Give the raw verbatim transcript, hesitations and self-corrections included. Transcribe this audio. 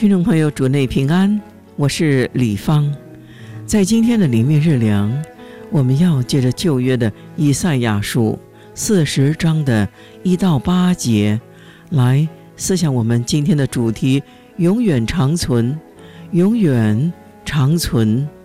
听众朋友，主内平安，我是李芳。在今天的灵命日粮，我们要借着旧约的以赛亚书四十章的一到八节来思想我们今天的主题：永远长存，永远长存。